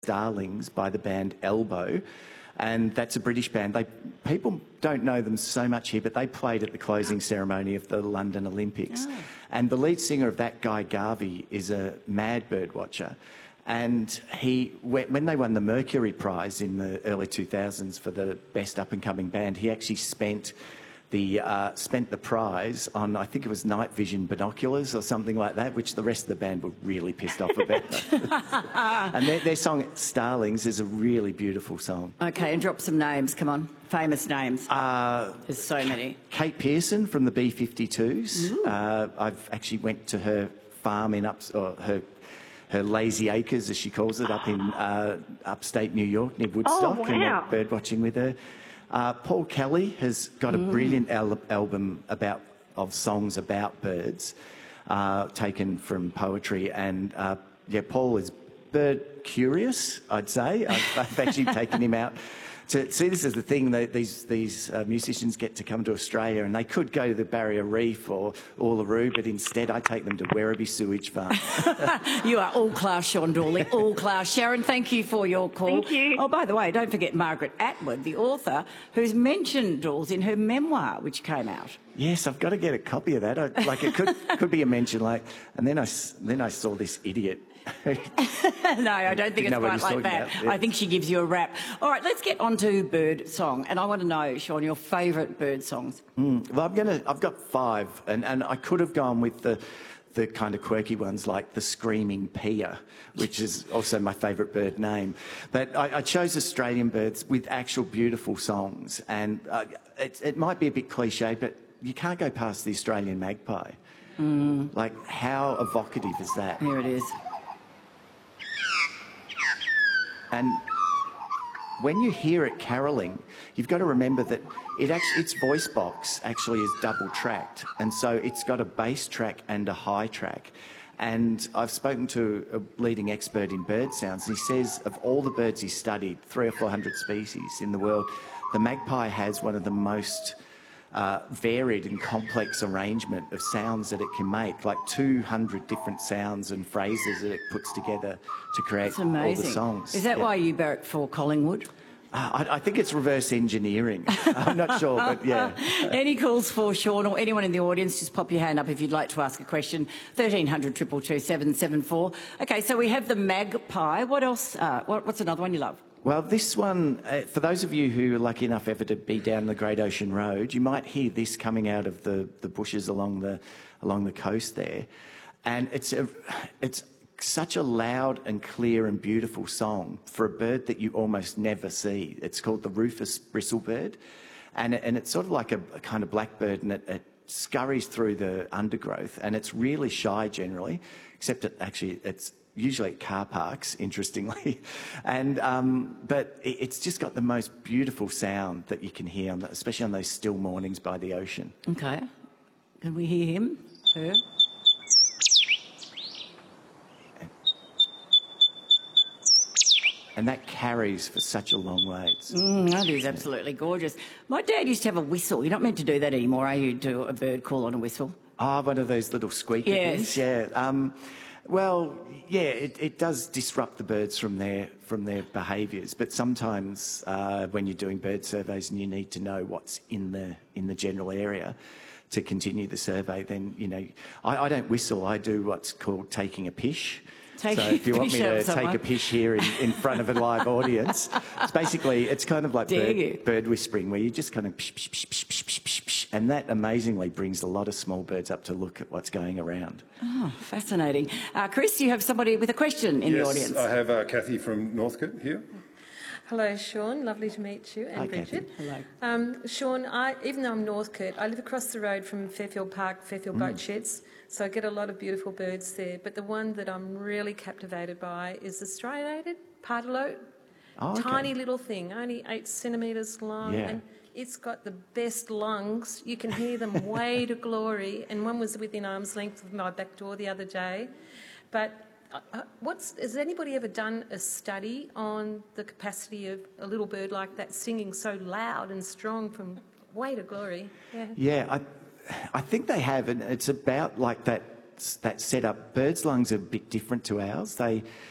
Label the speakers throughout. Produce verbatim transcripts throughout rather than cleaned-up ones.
Speaker 1: Starlings by the band Elbow, and that's a British band. They people don't know them so much here, but they played at the closing ceremony of the London Olympics. Oh. And the lead singer of that, Guy Garvey, is a mad bird watcher. And he, when they won the Mercury Prize in the early two thousands for the best up-and-coming band, he actually spent the uh, spent the prize on, I think it was night vision binoculars or something like that, which the rest of the band were really pissed off about. And their, their song Starlings is a really beautiful song.
Speaker 2: Okay, and drop some names, come on. Famous names.
Speaker 1: Uh,
Speaker 2: There's so many.
Speaker 1: Kate Pearson from the B fifty-twos. Uh, I've actually went to her farm in up, or her her lazy acres, as she calls it, up in uh, upstate New York near Woodstock,
Speaker 3: oh, wow.
Speaker 1: and went bird watching with her. Uh, Paul Kelly has got a mm. brilliant al album about of songs about birds, uh, taken from poetry, and uh, yeah, Paul is bird curious, I'd say. I've, I've actually taken him out. To, see, this is the thing, that these, these uh, musicians get to come to Australia, and they could go to the Barrier Reef or Uluru, but instead I take them to Werribee Sewage Farm.
Speaker 2: You are all class, Sean Dawley, all class. Sharon, thank you for your call.
Speaker 3: Thank you.
Speaker 2: Oh, by the way, don't forget Margaret Atwood, the author, who's mentioned Dawes in her memoir, which came out.
Speaker 1: Yes, I've got to get a copy of that. I, like, it could could be a mention, like, and then I, then I saw this idiot.
Speaker 2: No, I don't think it's quite like that. Yeah. I think she gives you a rap. All right, let's get on to bird song. And I want to know, Sean, your favourite bird songs.
Speaker 1: Mm, well, I'm gonna, I've got five, and, and I could have gone with the, the kind of quirky ones like the Screaming Pia, which is also my favourite bird name. But I, I chose Australian birds with actual beautiful songs. And uh, it, it might be a bit cliche, but you can't go past the Australian magpie.
Speaker 2: Mm.
Speaker 1: Like, how evocative is that?
Speaker 2: Here it is.
Speaker 1: And when you hear it carolling, you've got to remember that it actually, its voice box actually is double tracked, and so it's got a bass track and a high track. And I've spoken to a leading expert in bird sounds, and he says of all the birds he's studied, three or four hundred species in the world, the magpie has one of the most Uh, varied and complex arrangement of sounds that it can make, like two hundred different sounds and phrases that it puts together to create all the songs.
Speaker 2: Is that
Speaker 1: yeah.
Speaker 2: why you barrack for Collingwood?
Speaker 1: Uh, I, I think it's reverse engineering. I'm not sure, but yeah.
Speaker 2: Any calls for Sean or anyone in the audience, just pop your hand up if you'd like to ask a question. thirteen hundred, two two two, seven seven four. Okay, so we have the magpie. What else? Uh, what, what's another one you love?
Speaker 1: Well, this one, uh, for those of you who are lucky enough ever to be down the Great Ocean Road, you might hear this coming out of the, the bushes along the, along the coast there. And it's, a, it's such a loud and clear and beautiful song for a bird that you almost never see. It's called the Rufous Bristlebird. And, and it's sort of like a, a kind of blackbird, and it, it scurries through the undergrowth, and it's really shy generally, except it actually it's usually at car parks, interestingly. And um, but it, it's just got the most beautiful sound that you can hear, on the, especially on those still mornings by the ocean.
Speaker 2: Okay. Can we hear him? Her?
Speaker 1: And that carries for such a long way.
Speaker 2: Mm, that is absolutely gorgeous. My dad used to have a whistle. You're not meant to do that anymore, are you? Do a bird call on a whistle?
Speaker 1: Ah, oh, one of those little squeaky
Speaker 2: yes.
Speaker 1: things. Yeah. Um, well, yeah, it, it does disrupt the birds from their from their behaviours. But sometimes uh, when you're doing bird surveys and you need to know what's in the in the general area to continue the survey, then you know I, I don't whistle. I do what's called taking a pish.
Speaker 2: Take
Speaker 1: so if you want me to take a pish here in, in front of a live audience, it's basically, it's kind of like bird, bird whispering, where you just kind of pish, pish, pish, pish, pish, pish, pish, pish, and that amazingly brings a lot of small birds up to look at what's going around.
Speaker 2: Oh, fascinating. Uh, Chris, you have somebody with a question in
Speaker 4: yes,
Speaker 2: the audience.
Speaker 4: I have uh, Kathy from Northcote here.
Speaker 5: Hello, Sean. Lovely to meet you, and
Speaker 1: Hi,
Speaker 5: Bridget.
Speaker 1: Kathy.
Speaker 2: Hello.
Speaker 5: Um, Sean, I, even though I'm Northcote, I live across the road from Fairfield Park, Fairfield mm. Boat Sheds, so I get a lot of beautiful birds there. But the one that I'm really captivated by is the striated pardalote.
Speaker 1: Oh, okay.
Speaker 5: Tiny little thing, only eight centimetres long,
Speaker 1: yeah.
Speaker 5: and it's got the best lungs. You can hear them way to glory, and one was within arm's length of my back door the other day. But Uh, what's, has anybody ever done a study on the capacity of a little bird like that singing so loud and strong from way to glory? Yeah,
Speaker 1: yeah I, I think they have, and it's about like that that setup. Birds' lungs are a bit different to ours. They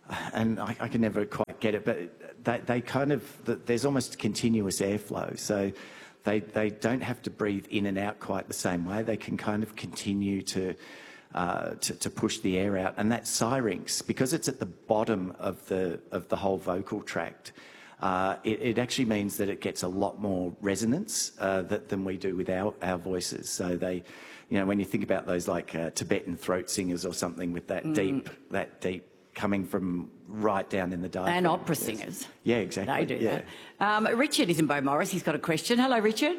Speaker 1: and I, I can never quite get it, but they, they kind of, there's almost continuous airflow. So they, they don't have to breathe in and out quite the same way. They can kind of continue to, uh, to, to push the air out. And that syrinx, because it's at the bottom of the, of the whole vocal tract, uh, it, it actually means that it gets a lot more resonance uh, that, than we do with our, our voices. So they, you know, when you think about those like uh, Tibetan throat singers or something with that mm. deep, that deep coming from right down in the diaphragm.
Speaker 2: And opera singers.
Speaker 1: Yeah, exactly.
Speaker 2: They do
Speaker 1: yeah.
Speaker 2: that. Um, Richard is in Beaumaris. He's got a question. Hello, Richard.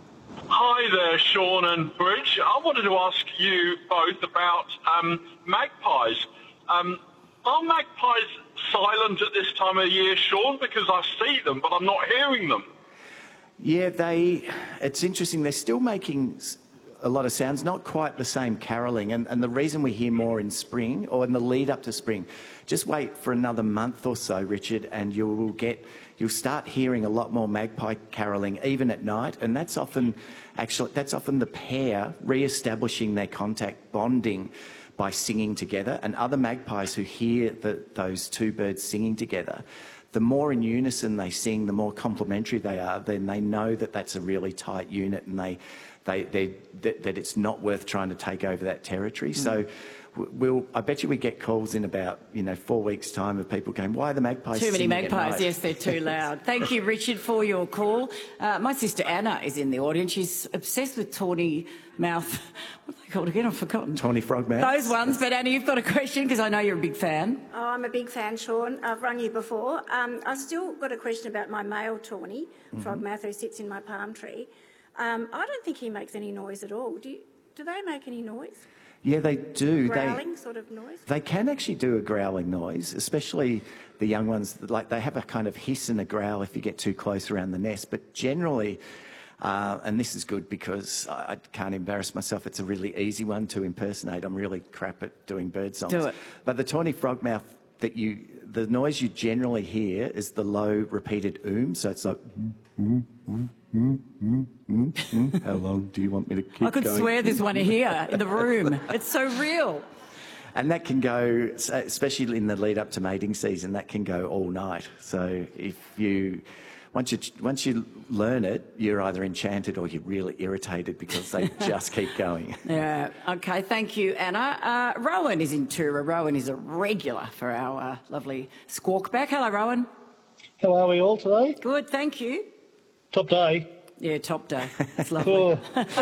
Speaker 3: Hi there, Sean and Bridge. I wanted to ask you both about um, magpies. Um, are magpies silent at this time of year, Sean? Because I see them, but I'm not hearing them.
Speaker 1: Yeah, they. It's interesting. They're still making a lot of sounds, not quite the same carolling. And, and the reason we hear more in spring, or in the lead up to spring, just wait for another month or so, Richard, and you will get, you'll start hearing a lot more magpie carolling, even at night. And that's often, actually, that's often the pair re-establishing their contact, bonding by singing together. And other magpies who hear the, those two birds singing together, the more in unison they sing, the more complementary they are, then they know that that's a really tight unit, and they, they, they that, that it's not worth trying to take over that territory. Mm. So we'll, I bet you we get calls in about, you know, four weeks' time of people going, why are the magpies
Speaker 2: Too many
Speaker 1: singing
Speaker 2: magpies, yes, they're too loud. Thank you, Richard, for your call. Uh, my sister Anna is in the audience. She's obsessed with tawny mouth. What are they called again? I've forgotten.
Speaker 1: Tawny frog mouth.
Speaker 2: Those ones. But Anna, you've got a question because I know you're a big fan.
Speaker 6: Oh, I'm a big fan, Sean. I've rung you before. Um, I've still got a question about my male tawny mm-hmm. frogmouth who sits in my palm tree. Um, I don't think he makes any noise at all. Do you, do they make any noise?
Speaker 1: Yeah, they do.
Speaker 6: Growling
Speaker 1: they,
Speaker 6: sort of noise?
Speaker 1: They can actually do a growling noise, especially the young ones. Like, they have a kind of hiss and a growl if you get too close around the nest. But generally, uh, and this is good because I, I can't embarrass myself, it's a really easy one to impersonate. I'm really crap at doing bird songs.
Speaker 2: Do it.
Speaker 1: But the tawny frogmouth, that you, the noise you generally hear is the low repeated oom. So it's like, mm, mm, mm, mm, mm, mm, mm. How long do you want me to keep going?
Speaker 2: I could
Speaker 1: going?
Speaker 2: swear there's one here in the room. It's so real.
Speaker 1: And that can go, especially in the lead up to mating season, that can go all night. So if you, once you once you learn it, you're either enchanted or you're really irritated because they just keep going.
Speaker 2: Yeah. Okay. Thank you, Anna. Uh, Rowan is in Tura. Rowan is a regular for our uh, lovely squawk back. Hello, Rowan.
Speaker 7: How are we all today?
Speaker 2: Good. Thank you.
Speaker 7: Top day.
Speaker 2: Yeah, top day. It's lovely.
Speaker 7: Oh.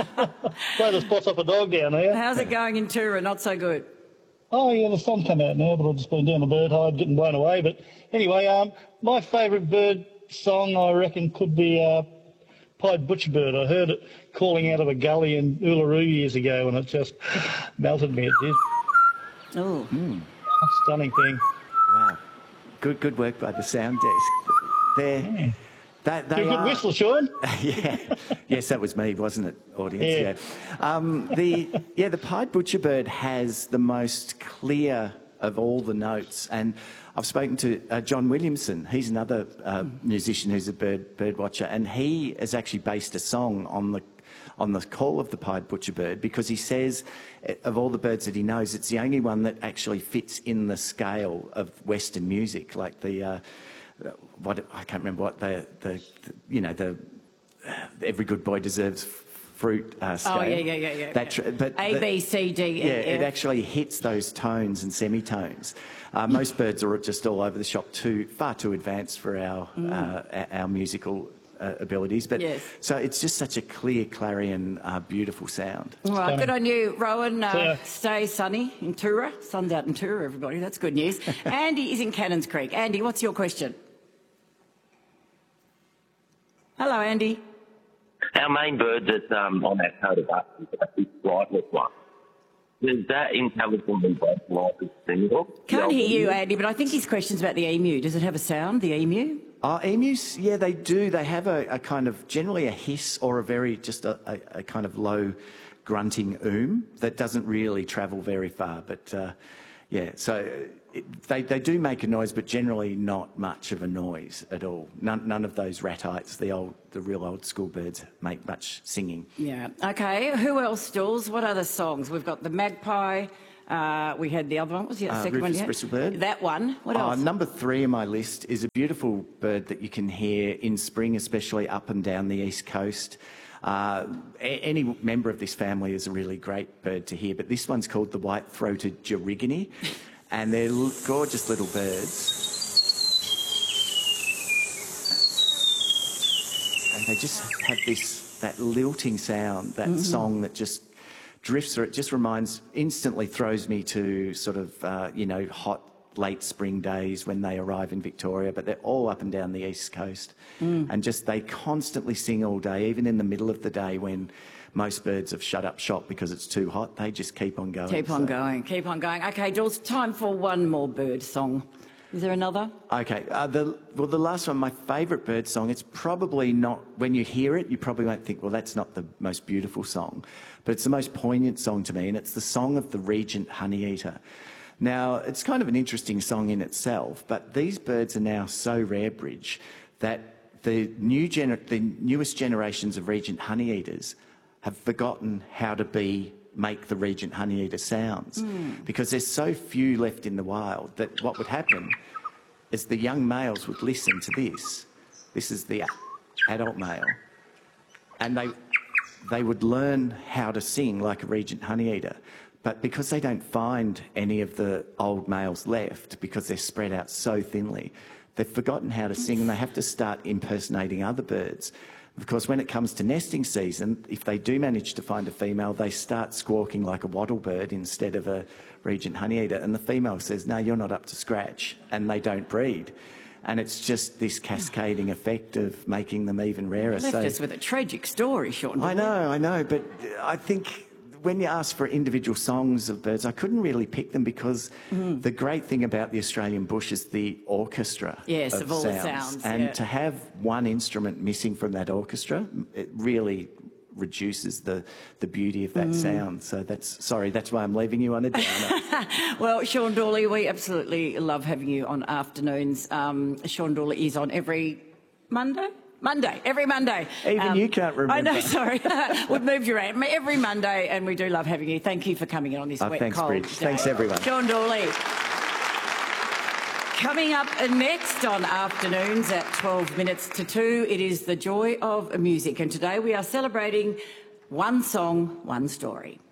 Speaker 7: Glad the spot's up a dog down there.
Speaker 2: How's it going in Tura? Not so good.
Speaker 7: Oh, yeah, the sun's come out now, but I've just been down the bird hide, getting blown away. But anyway, um, my favourite bird song, I reckon, could be uh, Pied Butcherbird. I heard it calling out of a gully in Uluru years ago, and it just melted me, it did.
Speaker 2: Oh.
Speaker 1: Mm.
Speaker 7: Stunning thing.
Speaker 1: Wow. Good good work by the sound desk. There.
Speaker 7: Yeah.
Speaker 1: That, they
Speaker 7: Give a good
Speaker 1: are,
Speaker 7: whistle, Sean.
Speaker 1: yeah, yes, that was me, wasn't it, audience? Yeah. yeah. Um, the yeah, the Pied Butcherbird has the most clear of all the notes, and I've spoken to uh, John Williamson. He's another uh, musician who's a bird bird watcher, and he has actually based a song on the on the call of the Pied Butcherbird because he says of all the birds that he knows, it's the only one that actually fits in the scale of Western music, like the. Uh, What I can't remember what the, the, the you know the uh, every good boy deserves fruit uh, scale.
Speaker 2: Oh yeah yeah yeah yeah.
Speaker 1: That tr- but
Speaker 2: A
Speaker 1: the,
Speaker 2: B C D.
Speaker 1: Yeah,
Speaker 2: and
Speaker 1: it
Speaker 2: F.
Speaker 1: actually hits those tones and semitones. Uh, most birds are just all over the shop, too far too advanced for our mm. uh, our musical uh, abilities. But
Speaker 2: yes.
Speaker 1: So it's just such a clear clarion, uh, beautiful sound.
Speaker 2: All right, good on you, Rowan. Uh,
Speaker 7: yeah.
Speaker 2: Stay sunny in Tura. Sun's out in Tura, everybody. That's good news. Andy is in Cannons Creek. Andy, what's your question? Hello, Andy.
Speaker 8: Our main bird that's um, on our coat of arms is a big flightless one. Does that intelligently vocalise its signal?
Speaker 2: Can't hear you, Andy, but I think his question's about the emu. Does it have a sound, the emu?
Speaker 1: Oh, emus, yeah, they do. They have a, a kind of, generally a hiss or a very, just a, a, a kind of low grunting oom that doesn't really travel very far. But, uh, yeah, so it, they, they do make a noise, but generally not much of a noise at all. None, none of those ratites, the old, the real old school birds, make much singing.
Speaker 2: Yeah. Okay, who else, Jules? What other songs? We've got the magpie. Uh, we had the other one. What was the
Speaker 1: Uh,
Speaker 2: second one?
Speaker 1: Rufus
Speaker 2: Yeah?
Speaker 1: bristlebird.
Speaker 2: That one. What
Speaker 1: Uh,
Speaker 2: else?
Speaker 1: number three on my list is a beautiful bird that you can hear in spring, especially up and down the east coast. Uh, a- any member of this family is a really great bird to hear, but this one's called the white-throated Gerigony, and they're l- gorgeous little birds. And they just have this, that lilting sound, that
Speaker 2: Mm-hmm.
Speaker 1: song that just drifts through. It just reminds, instantly throws me to sort of, uh, you know, hot, late spring days when they arrive in Victoria, but they're all up and down the east coast.
Speaker 2: Mm.
Speaker 1: And just, they constantly sing all day, even in the middle of the day when most birds have shut up shop because it's too hot. They just keep on going.
Speaker 2: Keep on
Speaker 1: So-
Speaker 2: going, keep on going. Okay, Jules, time for one more bird song. Is there another?
Speaker 1: Okay, uh, the, well, the last one, my favourite bird song, it's probably not, when you hear it, you probably won't think, well, that's not the most beautiful song, but it's the most poignant song to me, and it's the song of the Regent Honeyeater. Now, it's kind of an interesting song in itself, but these birds are now so rare, Bridge, that the, new gener- the newest generations of Regent Honeyeaters have forgotten how to be make the Regent Honeyeater sounds
Speaker 2: Mm.
Speaker 1: because there's so few left in the wild that what would happen is the young males would listen to this. This is the adult male. And they, they would learn how to sing like a Regent Honeyeater. But because they don't find any of the old males left, because they're spread out so thinly, they've forgotten how to sing and they have to start impersonating other birds. Because when it comes to nesting season, if they do manage to find a female, they start squawking like a wattlebird instead of a Regent Honeyeater. And the female says, no, you're not up to scratch. And they don't breed. And it's just this cascading effect of making them even rarer.
Speaker 2: Left
Speaker 1: So,
Speaker 2: us with a tragic story, Sean.
Speaker 1: I know, I know. But I think when you ask for individual songs of birds, I couldn't really pick them because
Speaker 2: Mm.
Speaker 1: the great thing about the Australian bush is the orchestra
Speaker 2: Yes,
Speaker 1: of,
Speaker 2: of all the
Speaker 1: sounds.
Speaker 2: sounds,
Speaker 1: And
Speaker 2: yeah.
Speaker 1: to have one instrument missing from that orchestra, it really reduces the, the beauty of that
Speaker 2: Mm.
Speaker 1: sound. So that's, sorry, that's why I'm leaving you on a downer.
Speaker 2: Well, Sean Dawley, we absolutely love having you on afternoons. Um, Sean Dawley is on every Monday? Monday, every Monday.
Speaker 1: Even you can't remember.
Speaker 2: I know, sorry. We've moved you around. Every Monday, and we do love having you. Thank you for coming in on this
Speaker 1: Oh,
Speaker 2: wet,
Speaker 1: thanks,
Speaker 2: cold
Speaker 1: Bridge.
Speaker 2: day.
Speaker 1: Thanks, everyone.
Speaker 2: Sean Dawley. Coming up next on Afternoons at twelve minutes to two, it is the joy of music. And today we are celebrating one song, one story.